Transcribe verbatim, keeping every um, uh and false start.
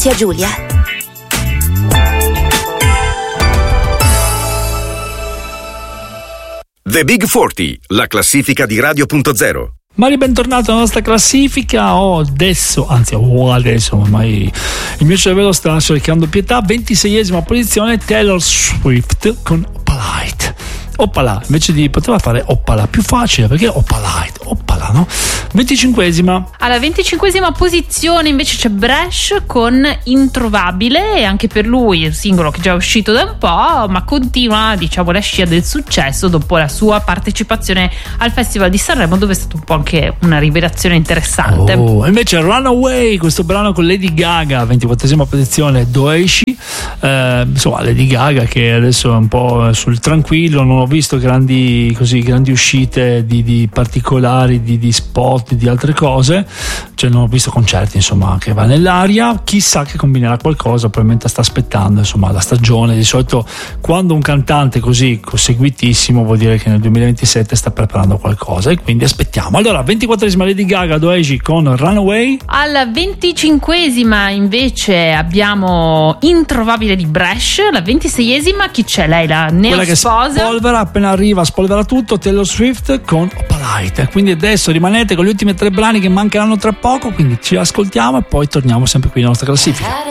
Sia Giulia. The Big quaranta, la classifica di Radio punto zero. Ma ribentornato alla nostra classifica. Oh, adesso, anzi, oh, adesso ormai il mio cervello sta cercando pietà. ventiseiesima posizione, Taylor Swift con Opalite. Oppala, invece di poteva fare Oppala, più facile perché Opalite, Oppala, no? venticinquesima. Alla venticinquesima posizione invece c'è Bresh con Introvabile, e anche per lui il singolo che già è uscito da un po', ma continua, diciamo, la scia del successo dopo la sua partecipazione al Festival di Sanremo, dove è stata un po' anche una rivelazione interessante. Oh, invece Runaway, questo brano con Lady Gaga, ventiquattresima posizione, Doeshi. Eh, insomma, Lady Gaga che adesso è un po' sul tranquillo, non ho visto grandi così grandi uscite di, di particolari di, di spot di altre cose, cioè non ho visto concerti insomma che va nell'aria. Chissà che combinerà qualcosa, probabilmente sta aspettando insomma la stagione. Di solito quando un cantante così seguitissimo vuol dire che nel duemilaventisette sta preparando qualcosa, e quindi aspettiamo. Allora, ventiquattresima Lady Gaga, Doeshi con Runaway. Alla venticinquesima invece abbiamo Introvabile di Bresh. La ventiseiesima chi c'è? Lei, la neosposa, spolvera, appena arriva spolvera tutto, Taylor Swift con Opalite. Quindi adesso rimanete con gli ultimi tre brani che mancheranno tra poco, quindi ci ascoltiamo e poi torniamo sempre qui nella nostra classifica.